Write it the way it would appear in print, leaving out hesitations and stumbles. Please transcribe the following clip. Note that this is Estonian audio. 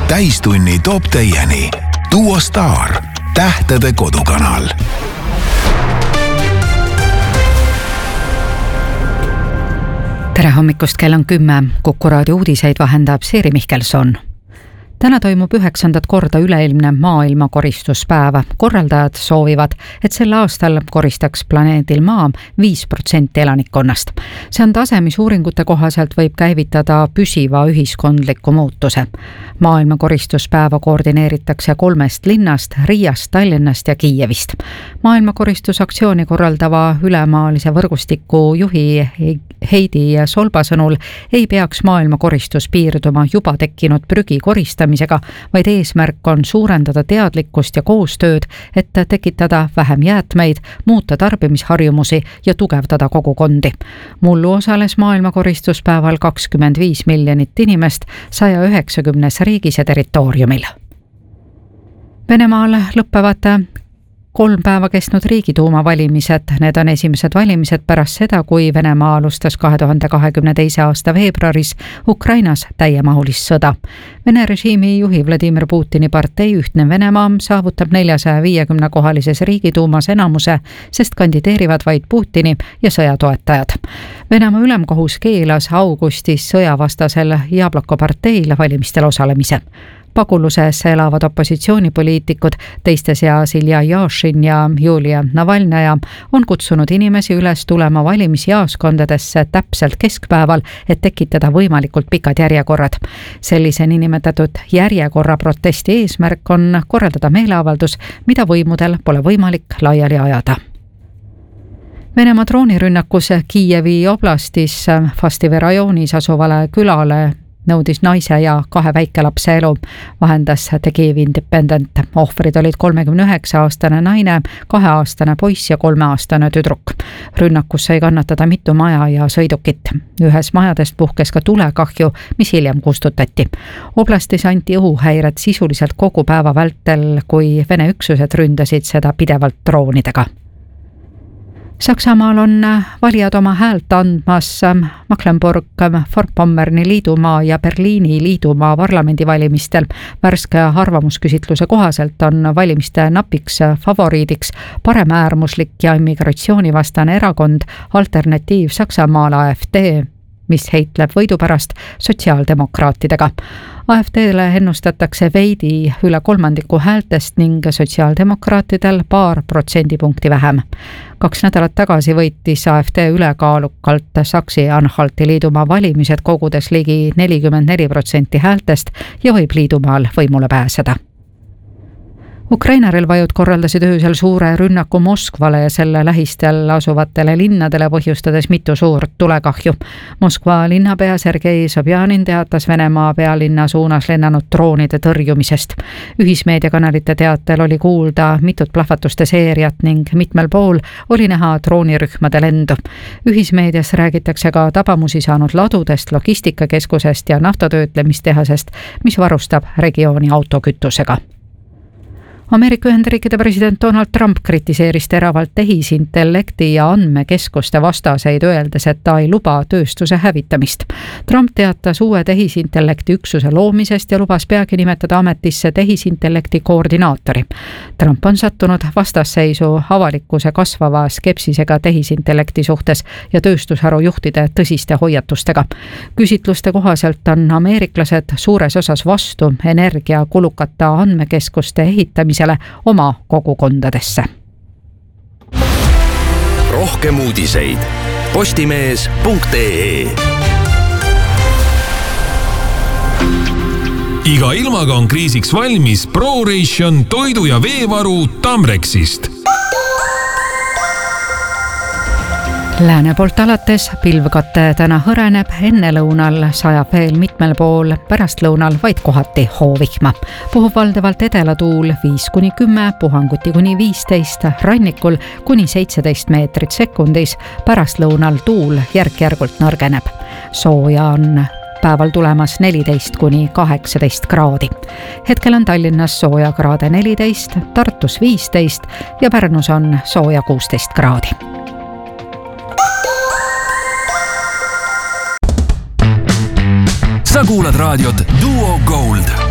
Täistunni toob teieni Duo Star, tähtede kodukanal. Tere hommikust, kell on 10. Kuku raadio uudiseid vahendab Siiri Mihkelson. Täna toimub 9. korda üleilmne maailmakoristuspäeva. Korraldajad soovivad, et sel aastal koristaks planeedil Maa 5% elanikkonnast. See on tase, mis uuringute kohaselt võib käivitada püsiva ühiskondliku muutuse. Maailmakoristuspäeva koordineeritakse 3 linnast, Riiast, Tallinnast ja Kiievist. Maailmakoristusaktsiooni korraldava ülemaalise võrgustiku juhi Heidi Solba sõnul ei peaks maailmakoristus piirduma juba tekkinud prügi koristamisega, vaid eesmärk on suurendada teadlikkust ja koostööd, et tekitada vähem jäätmeid, muuta tarbimisharjumusi ja tugevdada kogukondi. Mullu osales maailmakoristuspäeval 25 miljonit inimest 190 riigis ja territooriumil. Venemaal lõppevad 3 päeva kestnud Riigiduuma valimised. Need on esimesed valimised pärast seda, kui Venemaa alustas 2022. aasta veebruaris Ukrainas täiemahulist sõda. Vene režiimi juhi Vladimir Putini partei Ühtne Venemaa saavutab 450-kohalises Riigiduumas enamuse, sest kandideerivad vaid Putini ja sõjatoetajad. Venemaa ülemkohus keelas augustis sõjavastasel Jabloko parteil valimistel osalemise. Paguluses elavad opositsioonipoliitikud, teiste seas Ilja Jašin ja Julia Navalnaja, on kutsunud inimesi üles tulema valimisjaoskondadesse täpselt keskpäeval, et tekitada võimalikult pikad järjekorrad. Sellise niinimetatud järjekorra protesti eesmärk on korraldada meeleavaldus, mida võimudel pole võimalik laiali ajada. Venemaa droonirünnakus Kiievi oblastis Fastivi rajoonis asuvale külale nõudis naise ja 2 väikelapse elu, vahendas The Kiev Independent. Ohvrid olid 39-aastane naine, 2-aastane poiss ja 3-aastane tüdruk. Rünnakus sai kannatada mitu maja ja sõidukit. Ühes majadest puhkes ka tulekahju, mis hiljem kustutati. Oblastis anti õhuhäired sisuliselt kogu päeva vältel, kui Vene üksused ründasid seda pidevalt droonidega. Saksamaal on valijad oma häält andmas Mecklenburg, Vorpommerni liidumaa ja Berliini liidumaa parlamendivalimistel. Värske arvamusküsitluse kohaselt on valimiste napiks favoriidiks paremäärmuslik ja immigratsioonivastane erakond Alternatiiv Saksamaal AfD, mis heitleb võidu pärast sotsiaaldemokraatidega. AfD-le ennustatakse veidi üle 3% häältest ning sotsiaaldemokraatidel paar protsendipunkti vähem. 2 nädalat tagasi võitis AfD ülekaalukalt Saksi-Anhalti liidumaa valimised, kogudes ligi 44% häältest ja võib liidumaal võimule pääseda. Ukraina relvajõud korraldasid öösel suure rünnaku Moskvale ja selle lähistel asuvatele linnadele, põhjustades mitu suurt tulekahju. Moskva linnapea Sergei Sobjanin teatas Venemaa pealinna suunas lennanud droonide tõrjumisest. Ühismeediakanalite teatel oli kuulda mitut plahvatuste seeriat ning mitmel pool oli näha droonirühmade lendu. Ühismeedias räägitakse ka tabamusi saanud ladudest, logistikakeskusest ja naftatöötlemistehasest, mis varustab regiooni autokütusega. Ameerika Ühendriikide president Donald Trump kritiseeris teravalt tehisintellekti ja andmekeskuste vastaseid, öeldes, et ta ei luba tööstuse hävitamist. Trump teatas uue tehisintellekti üksuse loomisest ja lubas peagi nimetada ametisse tehisintellekti koordinaatori. Trump on sattunud vastasseisu avalikkuse kasvava skepsisega tehisintellekti suhtes ja tööstusharu juhtide tõsiste hoiatustega. Küsitluste kohaselt on ameeriklased suures osas vastu energiakulukate andmekeskuste ehitamisele oma kogukondadesse. Rohkem uudiseid postimees.ee. Iga ilmaga on kriisiks valmis ProRation toidu- ja veevaru Tamrexist. Lääne poolt alates pilvkate täna hõreneb, ennelõunal sajab veel mitmel pool, pärastlõunal vaid kohati hoovihma. Puhub valdavalt edelatuul 5-10, puhanguti kuni 15, rannikul kuni 17 meetrit sekundis, pärastlõunal tuul järk-järgult nõrgeneb. Sooja on päeval tulemas 14-18 kraadi. Hetkel on Tallinnas sooja kraade 14, Tartus 15 ja Pärnus on sooja 16 kraadi. Sa kuulad raadiot Duo Gold.